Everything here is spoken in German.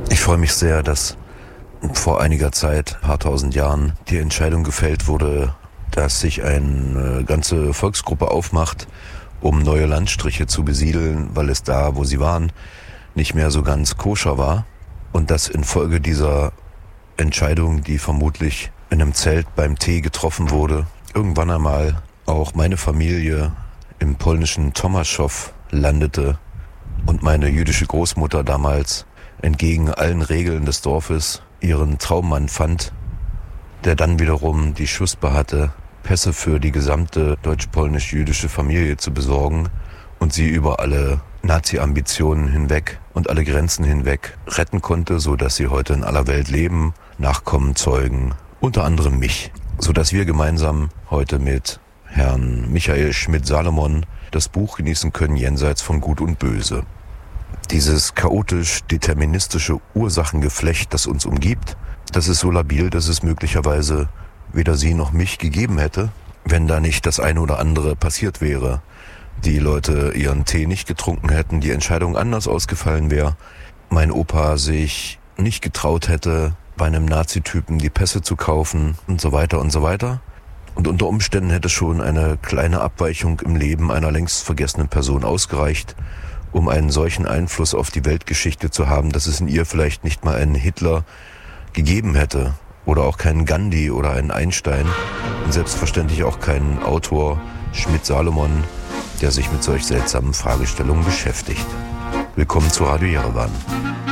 Ich freue mich sehr, dass vor einiger Zeit, ein paar tausend Jahren, die Entscheidung gefällt wurde, dass sich eine ganze Volksgruppe aufmacht, um neue Landstriche zu besiedeln, weil es da, wo sie waren, nicht mehr so ganz koscher war. Und dass infolge dieser Entscheidung, die vermutlich in einem Zelt beim Tee getroffen wurde, irgendwann einmal auch meine Familie im polnischen Tomaszow landete und meine jüdische Großmutter damals entgegen allen Regeln des Dorfes ihren Traummann fand, der dann wiederum die Schuspe hatte, Pässe für die gesamte deutsch-polnisch-jüdische Familie zu besorgen und sie über alle Nazi-Ambitionen hinweg und alle Grenzen hinweg retten konnte, so dass sie heute in aller Welt leben, Nachkommen zeugen, unter anderem mich, so dass wir gemeinsam heute mit Herrn Michael Schmidt-Salomon das Buch genießen können, Jenseits von Gut und Böse. Dieses chaotisch-deterministische Ursachengeflecht, das uns umgibt, das ist so labil, dass es möglicherweise weder Sie noch mich gegeben hätte, wenn da nicht das eine oder andere passiert wäre. Die Leute ihren Tee nicht getrunken hätten, die Entscheidung anders ausgefallen wäre, mein Opa sich nicht getraut hätte, bei einem Nazitypen die Pässe zu kaufen und so weiter und so weiter. Und unter Umständen hätte schon eine kleine Abweichung im Leben einer längst vergessenen Person ausgereicht, um einen solchen Einfluss auf die Weltgeschichte zu haben, dass es in ihr vielleicht nicht mal einen Hitler gegeben hätte oder auch keinen Gandhi oder einen Einstein und selbstverständlich auch keinen Autor Schmidt-Salomon, der sich mit solch seltsamen Fragestellungen beschäftigt. Willkommen zu Radio Jerewan.